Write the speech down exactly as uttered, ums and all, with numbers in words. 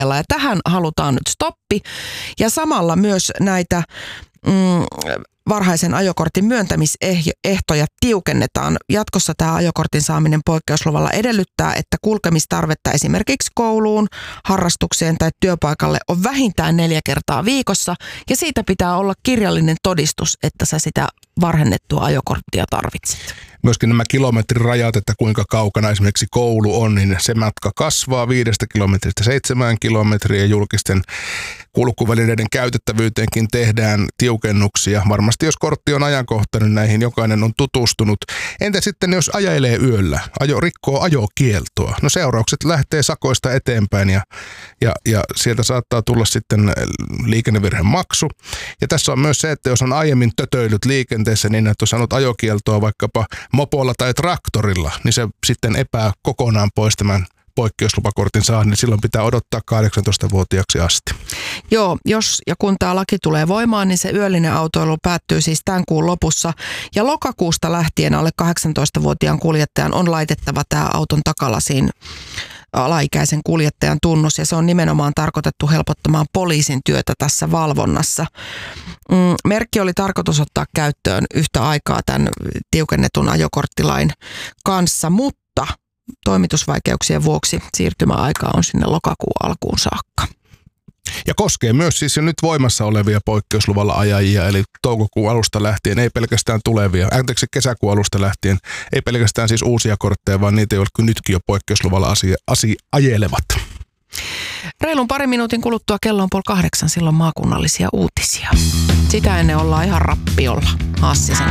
Ja tähän halutaan nyt stoppi. Ja samalla myös näitä mm, varhaisen ajokortin myöntämisehtoja tiukennetaan. Jatkossa tämä ajokortin saaminen poikkeusluvalla edellyttää, että kulkemistarvetta esimerkiksi kouluun, harrastukseen tai työpaikalle on vähintään neljä kertaa viikossa. Ja siitä pitää olla kirjallinen todistus, että sä sitä varhennettua ajokorttia tarvitset. Myöskin nämä kilometrirajat, että kuinka kaukana esimerkiksi koulu on, niin se matka kasvaa viidestä kilometristä seitsemään kilometriä. Julkisten kulkuvälineiden käytettävyyteenkin tehdään tiukennuksia. Varmasti jos kortti on ajankohtainen, näihin jokainen on tutustunut. Entä sitten jos ajelee yöllä, ajo, rikkoo ajokieltoa? No seuraukset lähtee sakoista eteenpäin ja, ja, ja sieltä saattaa tulla sitten liikennevirhemaksu. Ja tässä on myös se, että jos on aiemmin tötöilyt liikenteessä niin, että on saanut ajokieltoa vaikkapa mopolla tai traktorilla, niin se sitten epää kokonaan pois tämän poikkeuslupakortin saa, niin silloin pitää odottaa kahdeksantoistavuotiaaksi asti. Joo, jos ja kun tämä laki tulee voimaan, niin se yöllinen autoilu päättyy siis tämän kuun lopussa. Ja lokakuusta lähtien alle kahdeksantoistavuotiaan kuljettajan on laitettava tämä auton takalasiin alaikäisen kuljettajan tunnus, ja se on nimenomaan tarkoitettu helpottamaan poliisin työtä tässä valvonnassa. Mm, merkki oli tarkoitus ottaa käyttöön yhtä aikaa tämän tiukennetun ajokorttilain kanssa, mutta toimitusvaikeuksien vuoksi siirtymäaika on sinne lokakuun alkuun saakka. Ja koskee myös siis jo nyt voimassa olevia poikkeusluvalla ajajia, eli toukokuun alusta lähtien, ei pelkästään tulevia, anteeksi kesäkuun alusta lähtien, ei pelkästään siis uusia kortteja, vaan niitä, jotka nytkin jo poikkeusluvalla asia, asia ajelevat. Reilun parin minuutin kuluttua kello on puoli kahdeksan, silloin maakunnallisia uutisia. Sitä ennen ollaan ihan rappiolla. Hassisen